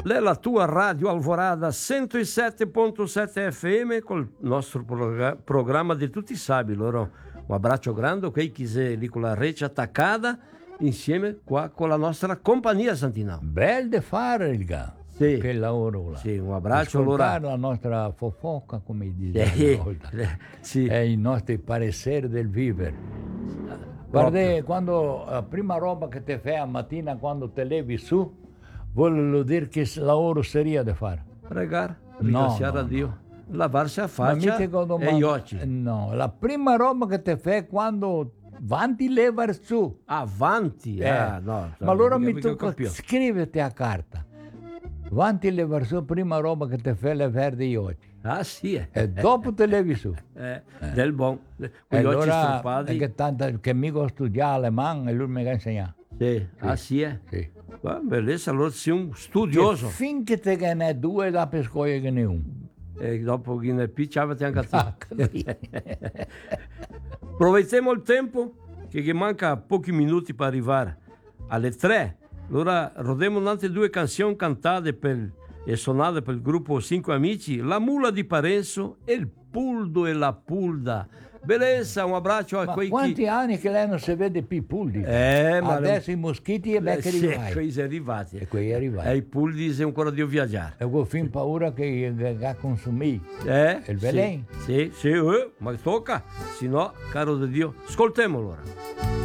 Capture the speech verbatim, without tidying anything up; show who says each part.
Speaker 1: La tua radio Alvorada centosette virgola sette F M col nostro prog- programma di tutti i sabato. Allora, un abbraccio grande, ok, chi sei lì con la reccia attaccata insieme qua con la nostra compagnia Santinao.
Speaker 2: Bel de fare il ga.
Speaker 1: Sì.
Speaker 2: Che lavoro là.
Speaker 1: Sì, un abbraccio
Speaker 2: Ascoltare
Speaker 1: allora.
Speaker 2: la nostra fofoca, come dice
Speaker 1: Eh,
Speaker 2: una volta.
Speaker 1: eh, sì.
Speaker 2: È i nostri pareceri del vivere. Guarda, quando la prima roba che ti fai a mattina quando te levi su, vuol dire che lavoro seria da fare.
Speaker 1: Pregare,
Speaker 2: No,
Speaker 1: ringraziare
Speaker 2: no,
Speaker 1: a Dio, lavarsi la
Speaker 2: Ma
Speaker 1: faccia
Speaker 2: mica con
Speaker 1: e
Speaker 2: domanda-
Speaker 1: gli occhi.
Speaker 2: No, la prima roba che ti fai quando vanti levar su.
Speaker 1: Avanti,
Speaker 2: Eh,
Speaker 1: ah, no,
Speaker 2: ma allora
Speaker 1: mica-
Speaker 2: mi
Speaker 1: mica ho
Speaker 2: tocca
Speaker 1: capito.
Speaker 2: scriverti a carta. Vanti levar su, prima roba che ti fai levar gli occhi.
Speaker 1: Ah sì, eh.
Speaker 2: E dopo te levi su.
Speaker 1: Eh, del buon, con
Speaker 2: E
Speaker 1: gli occhi
Speaker 2: allora,
Speaker 1: struppati.
Speaker 2: che, tanto, che mica ho studiato alemán e lui mi ha insegnato.
Speaker 1: Sì. Ah sì, eh.
Speaker 2: Sì.
Speaker 1: Va, bellezza, allora sei un
Speaker 2: Che
Speaker 1: studioso.
Speaker 2: finché te che ne due, da per scogliere che ne uno.
Speaker 1: E dopo che ne picciavate anche a te.
Speaker 2: Ah, così.
Speaker 1: Approveitiamo il tempo che, che manca pochi minuti per arrivare alle tre. Allora rodemo un'altre due canzoni cantate per, e suonate per il gruppo Cinque Amici, La Mula di Parenzo e il Puldo e la Pulda. Bellezza, un abbraccio a
Speaker 2: Ma
Speaker 1: quei
Speaker 2: quanti
Speaker 1: chi...
Speaker 2: anni che lei non si vede più i pulli?
Speaker 1: Eh, ma
Speaker 2: Adesso i moschiti e
Speaker 1: eh,
Speaker 2: becchi
Speaker 1: sì,
Speaker 2: arrivati.
Speaker 1: quei sono arrivati.
Speaker 2: E quei arrivati.
Speaker 1: E i puldi se ancora devo viaggiare.
Speaker 2: E ho fin paura che ga consumi.
Speaker 1: Eh,
Speaker 2: Il veleno?
Speaker 1: Sì, sì, sì, eh, ma tocca, se no, caro di Dio, ascoltiamo allora.